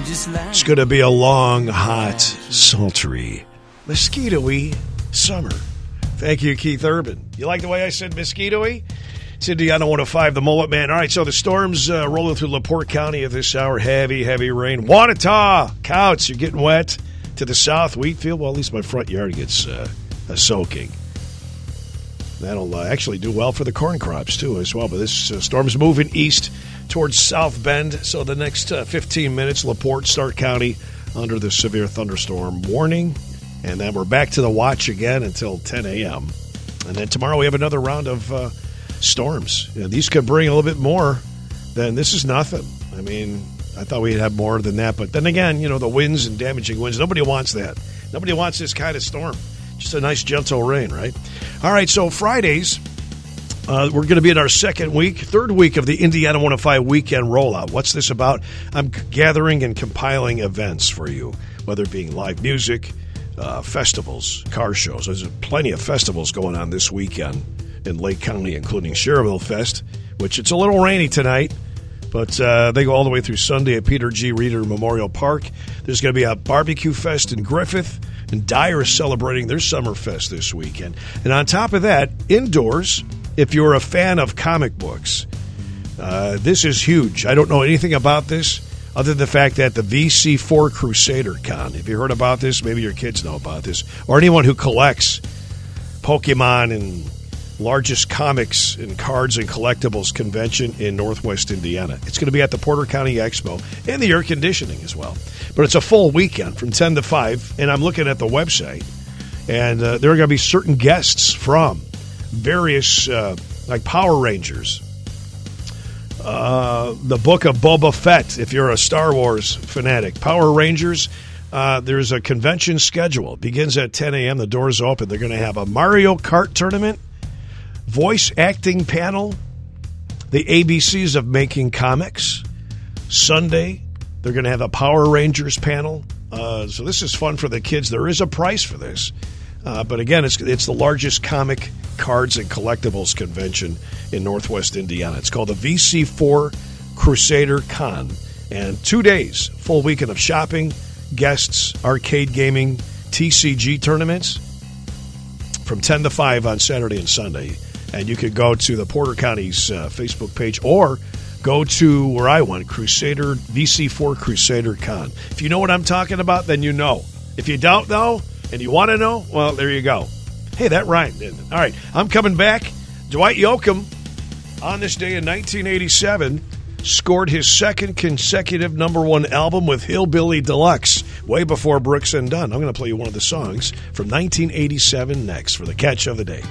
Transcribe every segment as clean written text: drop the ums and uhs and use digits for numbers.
It's going to be a long, hot, sultry, mosquito-y summer. Thank you, Keith Urban. You like the way I said mosquito-y? It's Indiana 105, the Mullet Man. All right, so the storms rolling through LaPorte County at this hour. Heavy, heavy rain. Wanata, Couts, you're getting wet. To the south, Wheatfield, well, at least my front yard gets a soaking. That'll actually do well for the corn crops, too, as well. But this storm's moving east towards South Bend. So the next 15 minutes, LaPorte, Stark County, under the severe thunderstorm warning. And then we're back to the watch again until 10 a.m. And then tomorrow we have another round of storms. You know, these could bring a little bit more than this is nothing. I mean, I thought we'd have more than that. But then again, you know, the winds and damaging winds, nobody wants that. Nobody wants this kind of storm. Just a nice, gentle rain, right? All right, so Fridays, we're going to be in our third week of the Indiana 105 weekend rollout. What's this about? I'm gathering and compiling events for you, whether it being live music, festivals, car shows. There's plenty of festivals going on this weekend in Lake County, including Cherville Fest, which it's a little rainy tonight, but they go all the way through Sunday at Peter G. Reeder Memorial Park. There's going to be a barbecue fest in Griffith, and Dyer is celebrating their summer fest this weekend. And on top of that, indoors, if you're a fan of comic books, this is huge. I don't know anything about this other than the fact that the VC4 Crusader Con, have you heard about this? Maybe your kids know about this. Or anyone who collects Pokemon and largest comics and cards and collectibles convention in Northwest Indiana. It's going to be at the Porter County Expo and the air conditioning as well. But it's a full weekend from 10 to 5, and I'm looking at the website, and there are going to be certain guests from various, like Power Rangers, the Book of Boba Fett, if you're a Star Wars fanatic. Power Rangers, there's a convention schedule. It begins at 10 a.m. The doors open. They're going to have a Mario Kart tournament, voice acting panel, the ABCs of making comics. Sunday, they're going to have a Power Rangers panel. So this is fun for the kids. There is a price for this. But again, it's the largest comic, cards, and collectibles convention in Northwest Indiana. It's called the VC4 Crusader Con. And 2 days, full weekend of shopping, guests, arcade gaming, TCG tournaments from 10 to 5 on Saturday and Sunday. And you could go to the Porter County's Facebook page or go to where I went, VC4 Crusader Con. If you know what I'm talking about, then you know. If you don't know and you want to know, well, there you go. Hey, that rhymed, didn't it? All right, I'm coming back. Dwight Yoakam, on this day in 1987, scored his second consecutive #1 album with Hillbilly Deluxe, way before Brooks and Dunn. I'm going to play you one of the songs from 1987 next for the catch of the day.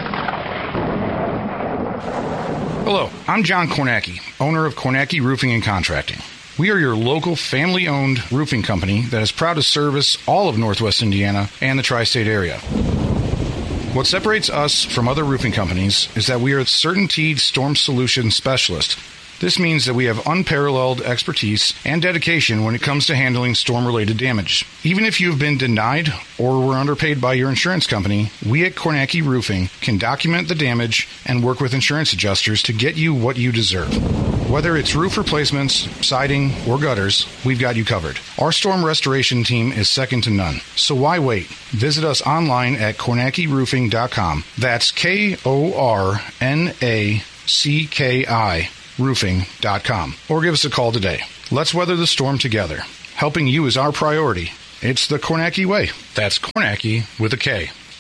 Hello, I'm John Kornacki, owner of Kornacki Roofing and Contracting. We are your local family-owned roofing company that is proud to service all of Northwest Indiana and the tri-state area. What separates us from other roofing companies is that we are a CertainTeed Storm Solution Specialist. This means that we have unparalleled expertise and dedication when it comes to handling storm-related damage. Even if you've been denied or were underpaid by your insurance company, we at Kornacki Roofing can document the damage and work with insurance adjusters to get you what you deserve. Whether it's roof replacements, siding, or gutters, we've got you covered. Our storm restoration team is second to none. So why wait? Visit us online at KornackiRoofing.com. That's KORNACKI roofing.com, or give us a call today. Let's weather the storm together. Helping you is our priority. It's the Kornacki way. That's Kornacki with a K.